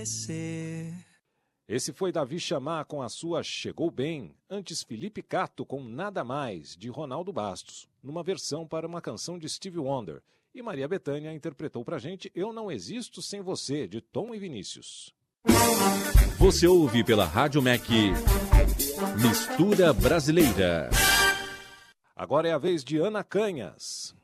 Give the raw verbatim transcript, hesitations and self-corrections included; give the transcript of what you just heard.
Esse foi Davi Chamar com a sua Chegou Bem, antes Felipe Cato com Nada Mais, de Ronaldo Bastos, numa versão para uma canção de Stevie Wonder. E Maria Bethânia interpretou pra gente Eu Não Existo Sem Você, de Tom e Vinícius. Você ouve pela Rádio M E C Mistura Brasileira. Agora é a vez de Ana Canhas.